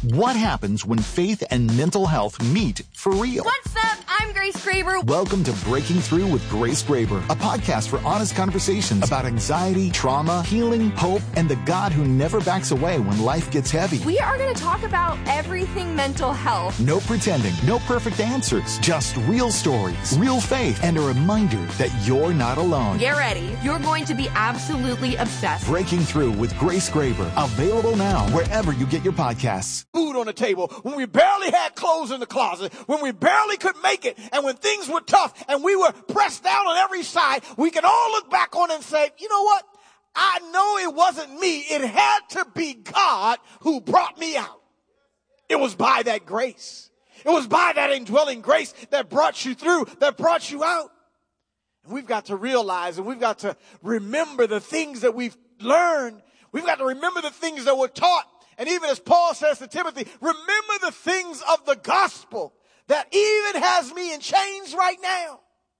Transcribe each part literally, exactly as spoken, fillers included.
What happens when faith and mental health meet for real? What's up? I'm Grace Graber. Welcome to Breaking Through with Grace Graber, a podcast for honest conversations about anxiety, trauma, healing, hope, and the God who never backs away when life gets heavy. We are going to talk about everything mental health. No pretending, no perfect answers, just real stories, real faith, and a reminder that you're not alone. Get ready. You're going to be absolutely obsessed. Breaking Through with Grace Graber, available now wherever you get your podcasts. Food on the table, when we barely had clothes in the closet, when we barely could make it, and when things were tough and we were pressed down on every side, we can all look back on it and say, you know what? I know it wasn't me. It had to be God who brought me out. It was by that grace. It was by that indwelling grace that brought you through, that brought you out. And we've got to realize and we've got to remember the things that we've learned. We've got to remember the things that were taught. And even as Paul says to Timothy, remember the things of the gospel that even has me in chains right now.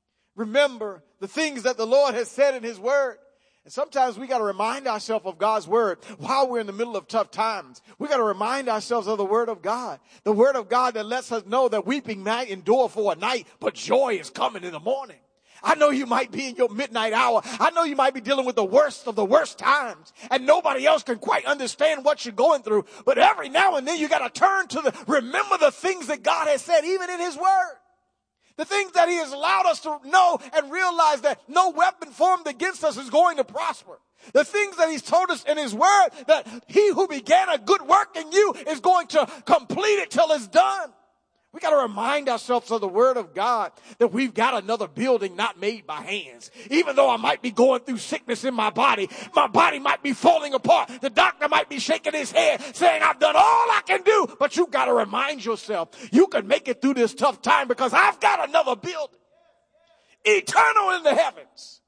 Remember the things that the Lord has said in his word. And sometimes we got to remind ourselves of God's word while we're in the middle of tough times. We got to remind ourselves of the word of God. The word of God that lets us know that weeping might endure for a night, but joy is coming in the morning. I know you might be in your midnight hour. I know you might be dealing with the worst of the worst times, and nobody else can quite understand what you're going through. But every now and then you got to turn to the, remember the things that God has said, even in his word. The things that he has allowed us to know and realize that no weapon formed against us is going to prosper. The things that he's told us in his word, that he who began a good work in you is going to complete it till it's done. We got to remind ourselves of the word of God that we've got another building not made by hands. Even though I might be going through sickness in my body, my body might be falling apart. The doctor might be shaking his head saying, I've done all I can do. But you got to remind yourself, you can make it through this tough time because I've got another building, eternal in the heavens.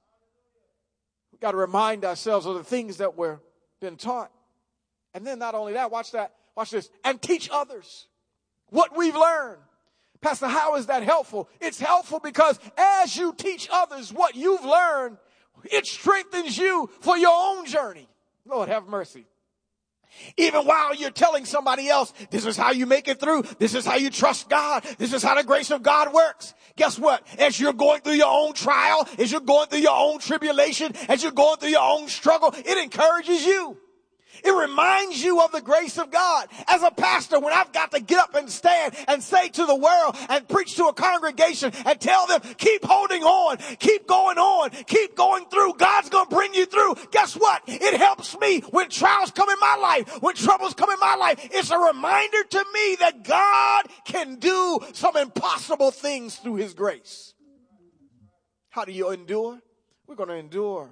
We got to remind ourselves of the things that we're been taught. And then not only that, watch that, watch this, and teach others what we've learned. Pastor, how is that helpful? It's helpful because as you teach others what you've learned, it strengthens you for your own journey. Lord, have mercy. Even while you're telling somebody else, this is how you make it through. This is how you trust God. This is how the grace of God works. Guess what? As you're going through your own trial, as you're going through your own tribulation, as you're going through your own struggle, it encourages you. It reminds you of the grace of God. As a pastor, when I've got to get up and stand and say to the world and preach to a congregation and tell them, keep holding on, keep going on, keep going through. God's going to bring you through. Guess what? It helps me when trials come in my life, when troubles come in my life. It's a reminder to me that God can do some impossible things through his grace. How do you endure? We're going to endure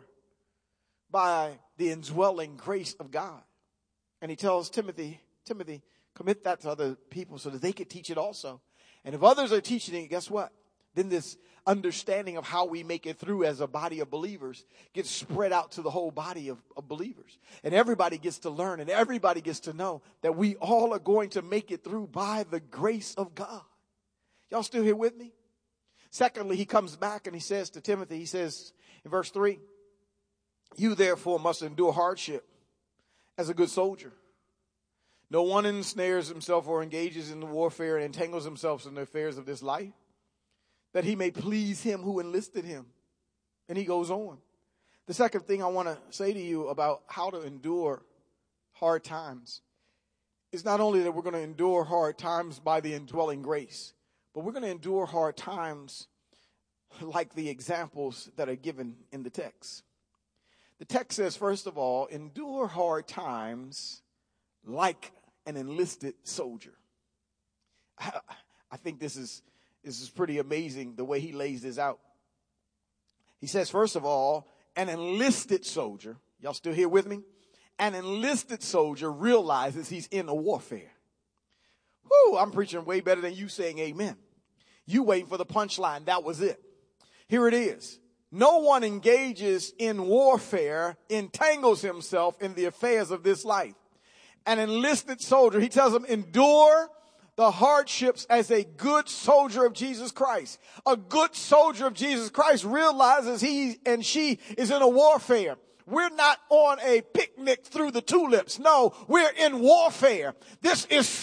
by the indwelling grace of God. And he tells Timothy, Timothy, commit that to other people so that they could teach it also. And if others are teaching it, guess what? Then this understanding of how we make it through as a body of believers gets spread out to the whole body of, of believers. And everybody gets to learn and everybody gets to know that we all are going to make it through by the grace of God. Y'all still here with me? Secondly, he comes back and he says to Timothy, he says in verse three, you therefore must endure hardship as a good soldier. No one ensnares himself or engages in the warfare and entangles himself in the affairs of this life, that he may please him who enlisted him. And he goes on. The second thing I want to say to you about how to endure hard times is not only that we're going to endure hard times by the indwelling grace, but we're going to endure hard times like the examples that are given in the text. The text says, first of all, endure hard times like an enlisted soldier. I, I think this is, this is pretty amazing the way he lays this out. He says, first of all, an enlisted soldier, y'all still here with me? An enlisted soldier realizes he's in a warfare. Whoo, I'm preaching way better than you saying amen. You waiting for the punchline. That was it. Here it is. No one engages in warfare, entangles himself in the affairs of this life. An enlisted soldier, he tells them, endure the hardships as a good soldier of Jesus Christ. A good soldier of Jesus Christ realizes he and she is in a warfare. We're not on a picnic through the tulips. No, we're in warfare. This is